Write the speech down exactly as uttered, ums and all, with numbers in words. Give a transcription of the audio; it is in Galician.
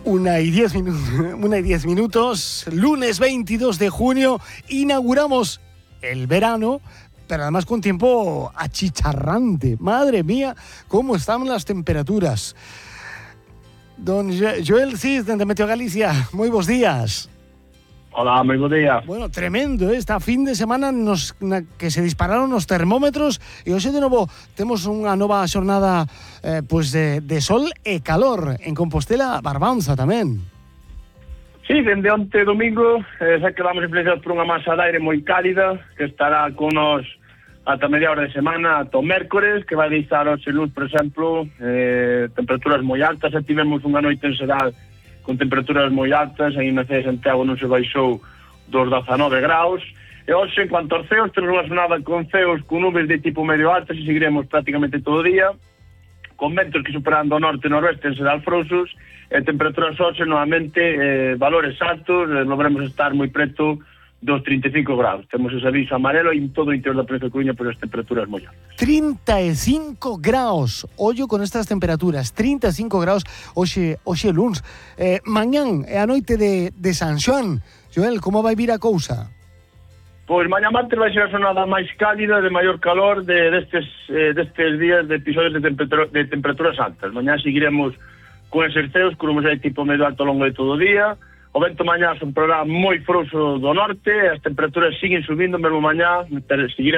Una y diez minutos, una y diez minutos, lunes veintidós de junio, inauguramos el verano, pero además con tiempo achicharrante. Madre mía, cómo están las temperaturas. Don Joel Cid, de Meteo Galicia, muy buenos días. Hola, muy buenos días. Bueno, tremendo, ¿eh? Esta fin de semana nos, na, que se dispararon os termómetros e hoxe de novo temos unha nova xornada eh, pues de, de sol e calor en Compostela, Barbanza tamén. Sí, dende onte domingo eh, xa quedamos influenciados por unha masa de aire moi cálida que estará con nos ata media hora de semana, ata o mércores, que vai deixar hoxe luz, por exemplo, eh, temperaturas moi altas. Xa tivemos unha noite en Sedal con temperaturas moi altas, aí na Cea de Santiago non se baixou dos dezanove graus, e hoxe, en cuanto aos ceos, temos unha jornada con ceos con nubes de tipo medio altas e seguiremos prácticamente todo o día, con ventos que superando o norte e noroeste en Sedal frouxos, e temperaturas hoxe, novamente, eh, valores altos, eh, logremos estar moi preto dos trinta e cinco graus. Temos ese aviso amarelo en todo o interior da provincia de Coruña por as temperaturas moi altas. trinta e cinco graus, ollo con estas temperaturas, trinta e cinco graus hoxe, hoxe luns. Eh, mañán é a noite de, de San Xoán. Joel, como vai vir a cousa? Pois mañá martes vai ser a jornada máis cálida, de maior calor de destes, eh, destes días de episodios de, temperatura, de temperaturas altas. Mañá seguiremos con eses ceos, con un tipo medio alto ao longo de todo o día. O vento mañá son programa moi frouxo do norte, as temperaturas siguen subindo, mesmo mañá seguiremos